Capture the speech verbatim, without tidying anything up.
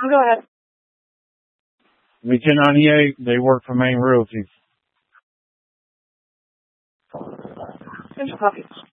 Go ahead. V ten ninety-eight, they work for Main Realty. Here's your coffee.